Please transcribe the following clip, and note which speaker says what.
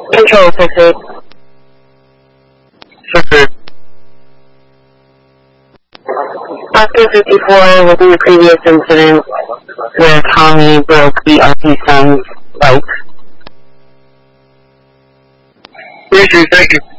Speaker 1: Control, Pacific.
Speaker 2: Pacific.
Speaker 1: Oscar 54, within the previous incident where Tommy broke the RP son's bike.
Speaker 2: Thank you.